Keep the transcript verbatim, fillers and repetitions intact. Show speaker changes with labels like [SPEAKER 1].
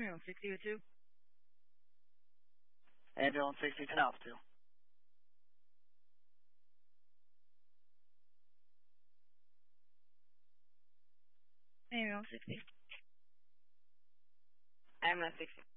[SPEAKER 1] Ambulance sixty oh two.
[SPEAKER 2] Ambulance sixty, ten Alpha two.
[SPEAKER 1] Ambulance sixty.
[SPEAKER 2] Ambulance sixty.